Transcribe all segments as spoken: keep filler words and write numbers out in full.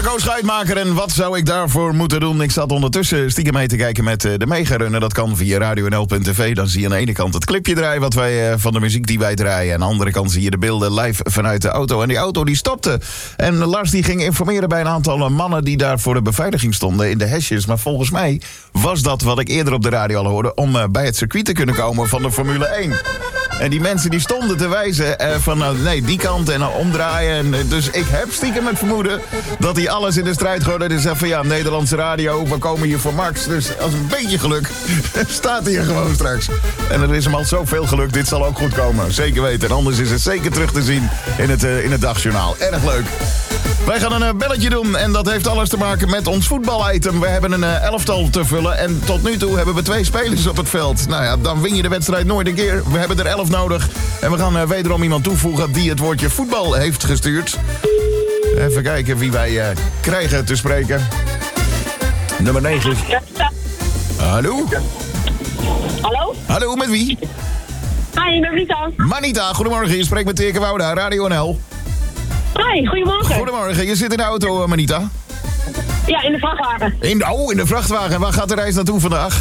Koos Schuitmaker en wat zou ik daarvoor moeten doen? Ik zat ondertussen stiekem mee te kijken met de Megarunnen. Dat kan via radio n l punt t v. Dan zie je aan de ene kant het clipje draaien wat wij, uh, van de muziek die wij draaien. En aan de andere kant zie je de beelden live vanuit de auto. En die auto die stopte. En Lars die ging informeren bij een aantal mannen die daar voor de beveiliging stonden in de hesjes. Maar volgens mij was dat wat ik eerder op de radio al hoorde, om uh, bij het circuit te kunnen komen van de Formule één. En die mensen die stonden te wijzen uh, van uh, nee, die kant en uh, omdraaien. En, uh, dus ik heb stiekem het vermoeden dat hij alles in de strijd gooide. En zegt van ja, Nederlandse radio, we komen hier voor Max. Dus als een beetje geluk staat hij hier gewoon straks. En er is hem al zoveel geluk, dit zal ook goed komen. Zeker weten. En anders is het zeker terug te zien in het, uh, in het dagjournaal. Erg leuk. Wij gaan een uh, belletje doen en dat heeft alles te maken met ons voetbalitem. We hebben een uh, elftal te vullen en tot nu toe hebben we twee spelers op het veld. Nou ja, dan win je de wedstrijd nooit een keer. We hebben er elf nodig en we gaan uh, wederom iemand toevoegen die het woordje voetbal heeft gestuurd. Even kijken wie wij uh, krijgen te spreken. Nummer negen. Hallo? Hallo? Hallo, met wie? Hi, met Rita. Manita, goedemorgen. Je spreekt met Teke Wouda, Radio N L. Hi, goedemorgen. Goedemorgen, je zit in de auto, Manita. Ja, in de vrachtwagen. In, oh, in de vrachtwagen. En waar gaat de reis naartoe vandaag?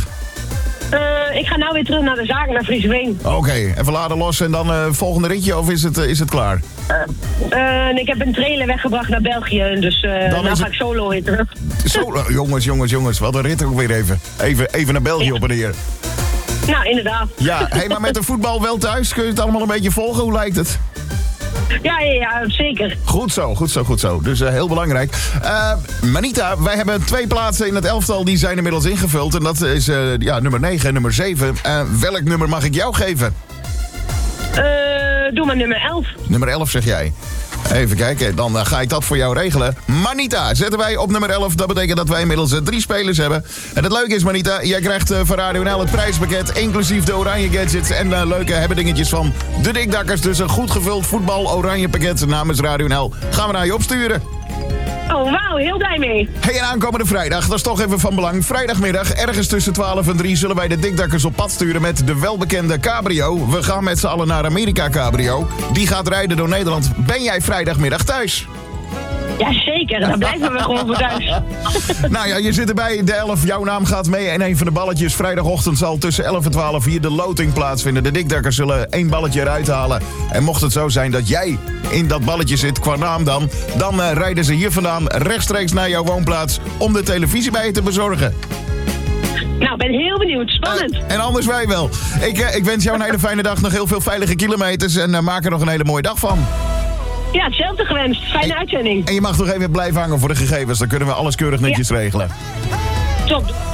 Uh, ik ga nou weer terug naar de zaken, naar Frieseveen. Oké, okay, even laden los en dan uh, volgende ritje, of is het, uh, is het klaar? Uh, uh, ik heb een trailer weggebracht naar België, dus uh, dan ga het... ik solo weer terug. Solo? Jongens, jongens, jongens, wat een rit ook weer even. Even, even naar België ja. op en neer. Nou, inderdaad. Ja, hey, maar met de voetbal wel thuis, kun je het allemaal een beetje volgen? Hoe lijkt het? Ja, ja, ja, zeker. Goed zo, goed zo, goed zo. Dus uh, heel belangrijk. Uh, Manita, wij hebben twee plaatsen in het elftal, die zijn inmiddels ingevuld. En dat is uh, ja, nummer negen en nummer zeven. Uh, welk nummer mag ik jou geven? Uh, doe maar nummer elf. Nummer elf zeg jij. Even kijken, dan uh, ga ik dat voor jou regelen. Manita, zetten wij op nummer elf. Dat betekent dat wij inmiddels uh, drie spelers hebben. En het leuke is, Manita, jij krijgt uh, van Radio N L het prijspakket, inclusief de oranje gadgets en uh, leuke hebbedingetjes van de Dikdakkers. Dus een goed gevuld voetbal oranje pakket namens Radio N L gaan we naar je opsturen. Oh, wauw, heel blij mee. Hey, en aankomende vrijdag, dat is toch even van belang. Vrijdagmiddag, ergens tussen twaalf en drie, zullen wij de Dikdakkers op pad sturen met de welbekende Cabrio. We gaan met z'n allen naar Amerika Cabrio. Die gaat rijden door Nederland. Ben jij vrijdagmiddag thuis? Jazeker, dan blijven we gewoon voor thuis. Nou ja, je zit erbij, de elf, jouw naam gaat mee en een van de balletjes. Vrijdagochtend zal tussen elf en twaalf hier de loting plaatsvinden. De Dikdakkers zullen één balletje eruit halen. En mocht het zo zijn dat jij in dat balletje zit, qua naam dan... dan uh, rijden ze hier vandaan rechtstreeks naar jouw woonplaats om de televisie bij je te bezorgen. Nou, ik ben heel benieuwd. Spannend. Uh, en anders wij wel. Ik, uh, ik wens jou een hele fijne dag, nog heel veel veilige kilometers en uh, maak er nog een hele mooie dag van. Ja, hetzelfde gewenst. Fijne en, uitzending. En je mag nog even blijven hangen voor de gegevens. Dan kunnen we alles keurig netjes ja. regelen. Top.